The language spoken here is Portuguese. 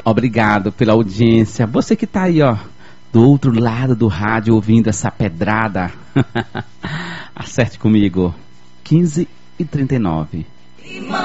Obrigado pela audiência. Você que tá aí, ó, do outro lado do rádio ouvindo essa pedrada. Acerte comigo. 15h39.